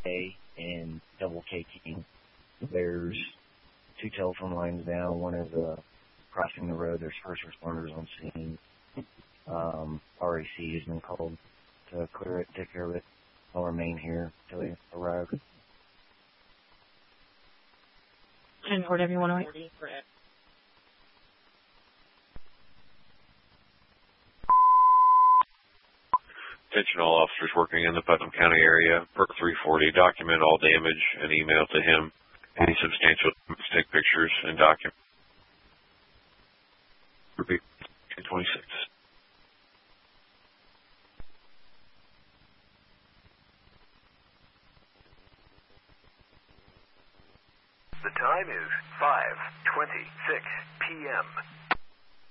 K and double K King. There's 2 telephone lines down. One is crossing the road. There's first responders on scene. RAC has been called to clear it, take care of it. I'll remain here until they arrive. And whatever you want to wait. Attention all officers working in the Putnam County area. PERC 340, document all damage and email to him. Any substantial damage, take pictures and document. Repeat, 226. The time is 5:26 p.m.